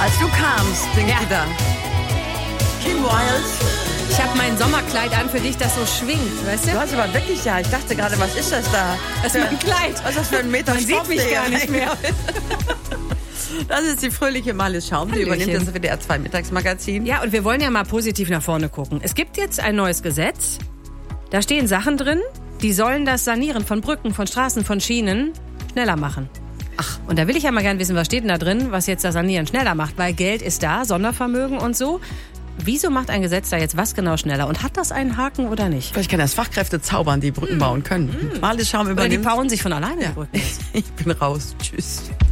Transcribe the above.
Als du kamst, bin ich wieder. Kim Wilde. Ich habe mein Sommerkleid an für dich, das so schwingt, weißt du? Du hast aber wirklich, ja, ich dachte gerade, was ist das da? Das ist mein Kleid. Was ist das für ein Meter Man Stoff, sieht mich der gar nicht mehr. Das ist die fröhliche Marlies Schaum, die Hallöchen. übernimmt das WDR 2 Mittagsmagazin. Ja, und wir wollen ja mal positiv nach vorne gucken. Es gibt jetzt ein neues Gesetz. Da stehen Sachen drin, die sollen das Sanieren von Brücken, von Straßen, von Schienen schneller machen. Ach, und da will ich ja mal gerne wissen, was steht denn da drin, was jetzt das Sanieren schneller macht, weil Geld ist da, Sondervermögen und so. Wieso macht ein Gesetz da jetzt was genau schneller? Und hat das einen Haken oder nicht? Vielleicht kann das Fachkräfte zaubern, die Brücken bauen können. Marlies Schaum Oder die übernimmt. bauen sich von alleine die Brücken. Ich bin raus. Tschüss.